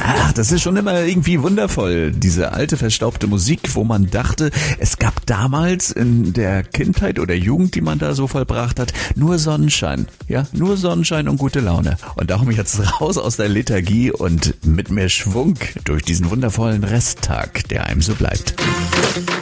Ach, das ist schon immer irgendwie wundervoll, diese alte verstaubte Musik, wo man dachte, es gab damals in der Kindheit oder Jugend, die man da so vollbracht hat, nur Sonnenschein. Ja, nur Sonnenschein und gute Laune. Und darum jetzt raus aus der Lethargie und mit mehr Schwung durch diesen wundervollen Resttag, der einem so bleibt.